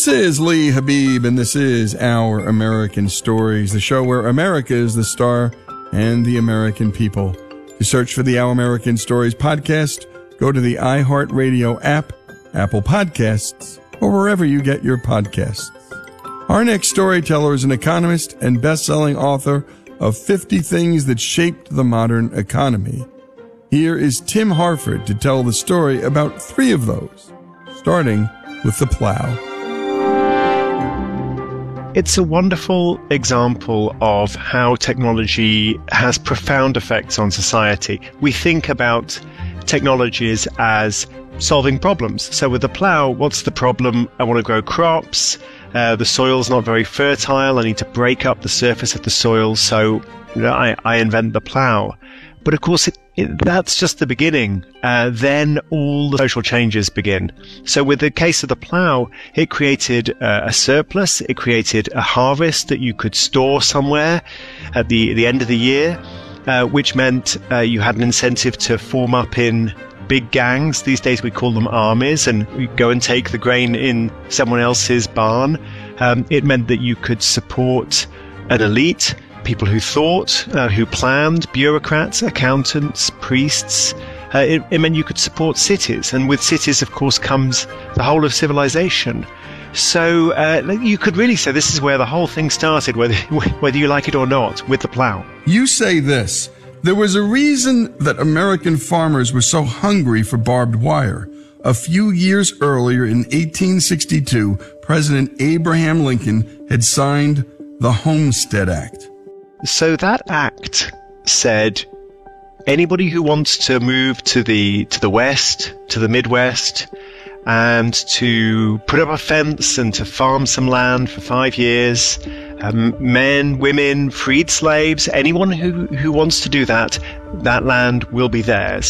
This is Lee Habib, and this is Our American Stories, the show where America is the star and the American people. To search for the Our American Stories podcast, go to the iHeartRadio app, Apple Podcasts, or wherever you get your podcasts. Our next storyteller is an economist and best-selling author of 50 Things That Shaped the Modern Economy. Here is Tim Harford to tell the story about 3 of those, starting with the plow. It's a wonderful example of how technology has profound effects on society. We think about technologies as solving problems. So with the plow, what's the problem? I want to grow crops. The soil's not very fertile. I need to break up the surface of the soil. So I invent the plow. But of course, that's just the beginning. Then all the social changes begin. So with the case of the plow, it created a surplus. It created a harvest that you could store somewhere at the end of the year, which meant you had an incentive to form up in big gangs. These days we call them armies, and you go and take the grain in someone else's barn. It meant that you could support an elite, people who thought, who planned, bureaucrats, accountants, priests. It meant you could support cities, and with cities, of course, comes the whole of civilization. So you could really say this is where the whole thing started, whether you like it or not, with the plow. You say this. There was a reason that American farmers were so hungry for barbed wire. A few years earlier, in 1862, President Abraham Lincoln had signed the Homestead Act. So that act said anybody who wants to move to the West, to the Midwest, and to put up a fence and to farm some land for 5 years, men, women, freed slaves, anyone who wants to do that, that land will be theirs.